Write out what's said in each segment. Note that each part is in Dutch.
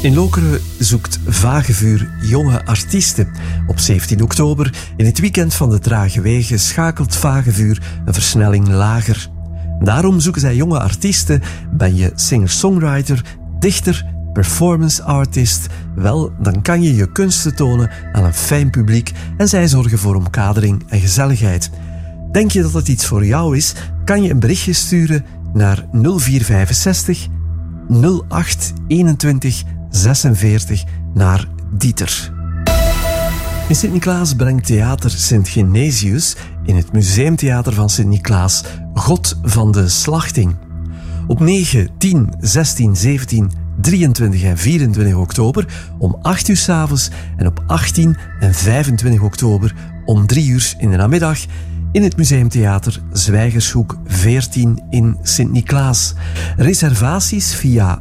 In Lokeren zoekt Vagevuur jonge artiesten. Op 17 oktober, in het weekend van de Trage Wegen, schakelt Vagevuur een versnelling lager. Daarom zoeken zij jonge artiesten. Ben je singer-songwriter, dichter, performance artist? Wel, dan kan je je kunsten tonen aan een fijn publiek en zij zorgen voor omkadering en gezelligheid. Denk je dat het iets voor jou is? Kan je een berichtje sturen naar 0465 08 21 46 naar Dieter. In Sint-Niklaas brengt Theater Sint-Genesius in het Museumtheater van Sint-Niklaas God van de Slachting. Op 9, 10, 16, 17, 23 en 24 oktober om 8 uur 's avonds en op 18 en 25 oktober om 3 uur in de namiddag in het Museumtheater Zwijgershoek 14 in Sint-Niklaas. Reservaties via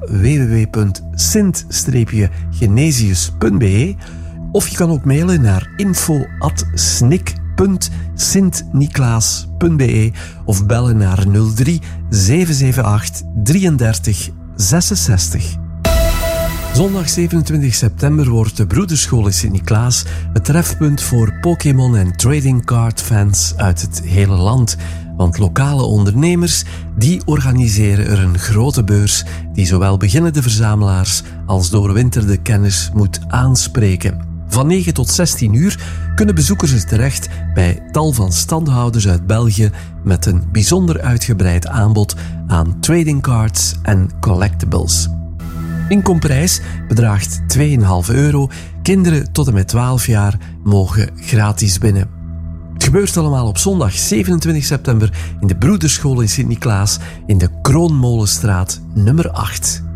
www.sint-genesius.be of je kan ook mailen naar info@snik.sintniklaas.be of bellen naar 03 778 33 66. Zondag 27 september wordt de Broederschool in Sint-Niklaas het trefpunt voor Pokémon en trading card fans uit het hele land. Want lokale ondernemers die organiseren er een grote beurs die zowel beginnende verzamelaars als doorwinterde kenners moet aanspreken. Van 9 tot 16 uur kunnen bezoekers er terecht bij tal van standhouders uit België met een bijzonder uitgebreid aanbod aan trading cards en collectibles. Inkomprijs bedraagt €2,5. Kinderen tot en met 12 jaar mogen gratis binnen. Het gebeurt allemaal op zondag 27 september in de Broederschool in Sint-Niklaas in de Kroonmolenstraat nummer 8.